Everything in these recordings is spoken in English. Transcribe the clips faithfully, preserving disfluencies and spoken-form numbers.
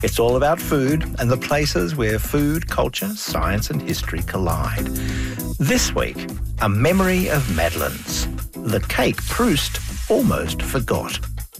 It's all about food and the places where food, culture, science and history collide. This week, a memory of Madeleines, the cake Proust almost forgot.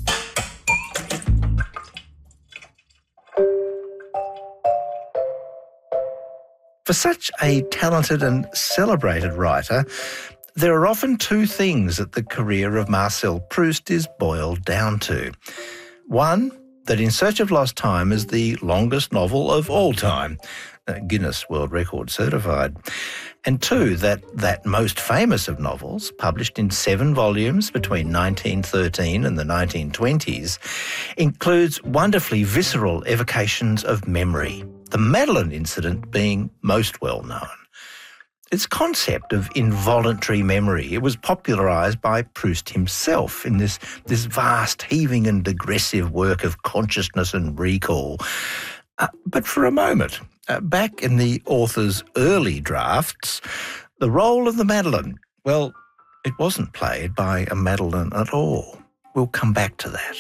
For such a talented and celebrated writer, there are often two things that the career of Marcel Proust is boiled down to. One, that In Search of Lost Time is the longest novel of all time, uh, Guinness World Record certified. And two, that that most famous of novels, published in seven volumes between nineteen thirteen and the nineteen twenties, includes wonderfully visceral evocations of memory, the Madeleine incident being most well known. Its concept of involuntary memory, it was popularised by Proust himself in this, this vast, heaving and digressive work of consciousness and recall. Uh, but for a moment, uh, back in the author's early drafts, the role of the Madeleine, well, it wasn't played by a Madeleine at all. We'll come back to that.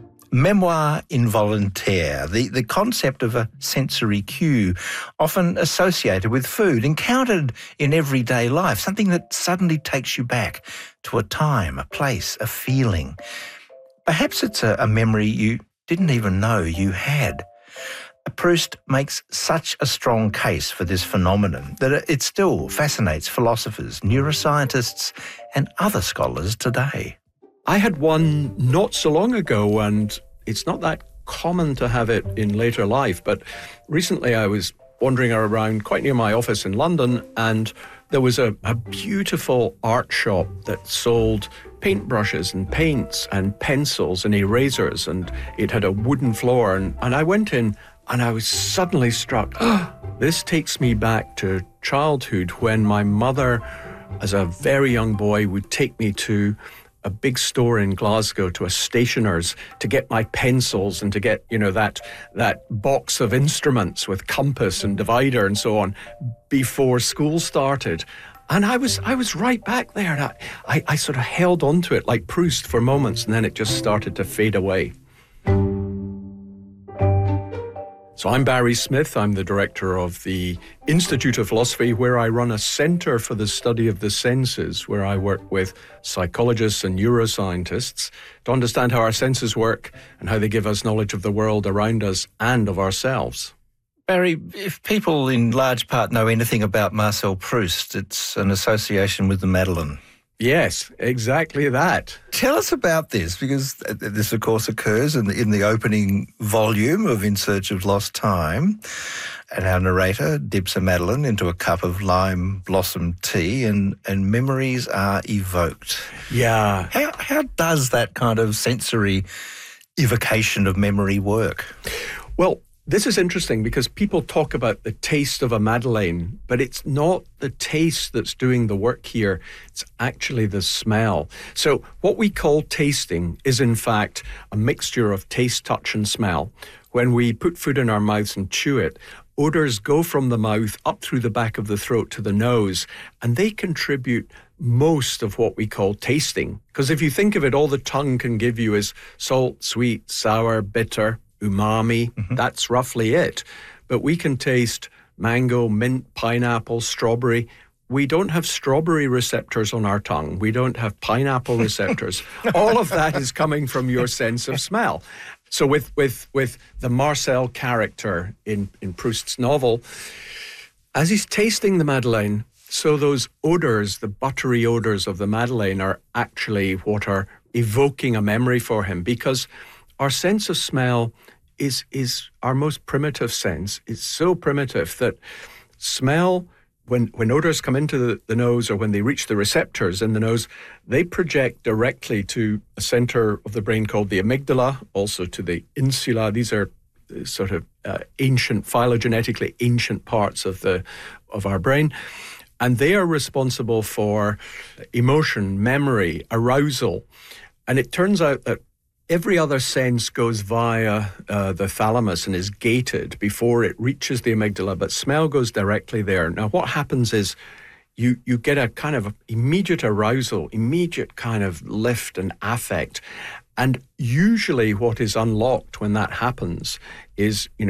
Memoir involontaire, the, the concept of a sensory cue, often associated with food, encountered in everyday life, something that suddenly takes you back to a time, a place, a feeling. Perhaps it's a, a memory you didn't even know you had. Proust makes such a strong case for this phenomenon that it still fascinates philosophers, neuroscientists and other scholars today. I had one not so long ago, and it's not that common to have it in later life, but recently I was wandering around quite near my office in London, and there was a, a beautiful art shop that sold paintbrushes and paints and pencils and erasers, and it had a wooden floor, and, and I went in and I was suddenly struck. Oh, this takes me back to childhood when my mother, as a very young boy, would take me to a big store in Glasgow, to a stationer's, to get my pencils and to get, you know, that that box of instruments with compass and divider and so on before school started. And I was I was right back there. And I, I, I sort of held on to it like Proust for moments, and then it just started to fade away. So I'm Barry Smith. I'm the director of the Institute of Philosophy, where I run a centre for the study of the senses, where I work with psychologists and neuroscientists to understand how our senses work and how they give us knowledge of the world around us and of ourselves. Barry, if people in large part know anything about Marcel Proust, it's an association with the Madeleine. Yes, exactly that. Tell us about this, because this, of course, occurs in the, in the opening volume of In Search of Lost Time, and our narrator dips a Madeleine into a cup of lime blossom tea, and, and memories are evoked. Yeah. How, how does that kind of sensory evocation of memory work? Well, this is interesting because people talk about the taste of a Madeleine, but it's not the taste that's doing the work here. It's actually the smell. So what we call tasting is, in fact, a mixture of taste, touch and smell. When we put food in our mouths and chew it, odours go from the mouth up through the back of the throat to the nose, and they contribute most of what we call tasting. Because if you think of it, all the tongue can give you is salt, sweet, sour, bitter, umami, mm-hmm. That's roughly it. But we can taste mango, mint, pineapple, strawberry. We don't have strawberry receptors on our tongue. We don't have pineapple receptors. All of that is coming from your sense of smell. So with with with the Marcel character in, in Proust's novel, as he's tasting the Madeleine, so those odours, the buttery odours of the Madeleine, are actually what are evoking a memory for him, because our sense of smell is is our most primitive sense. It's so primitive that smell, when, when odours come into the, the nose, or when they reach the receptors in the nose, they project directly to a centre of the brain called the amygdala, also to the insula. These are sort of uh, ancient, phylogenetically ancient parts of the of our brain. And they are responsible for emotion, memory, arousal. And it turns out that every other sense goes via uh, the thalamus and is gated before it reaches the amygdala, but smell goes directly there. Now, what happens is you you get a kind of immediate arousal, immediate kind of lift and affect. And usually what is unlocked when that happens is, you know,